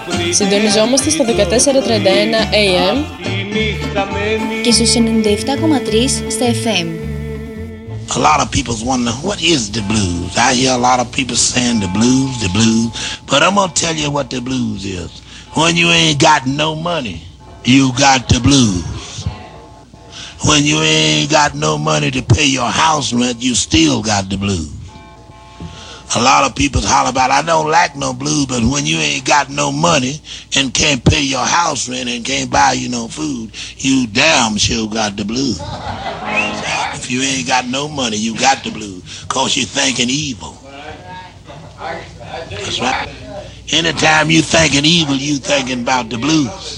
Συντονιζόμαστε στο 1431 AM και στο 97,3 στα FM. A lot of people wonder, what is the blues? I hear a lot of people saying the blues. But I'm going to tell you what the blues is. When you ain't got no money, you got the blues. When you ain't got no money to pay your house rent, you still got the blues. A lot of people holler about, I don't like no blues, but when you ain't got no money and can't pay your house rent and can't buy you no food, you damn sure got the blues. If you ain't got no money, you got the blues, because you're thinking evil. That's right. Anytime you thinking evil, you thinking about the blues.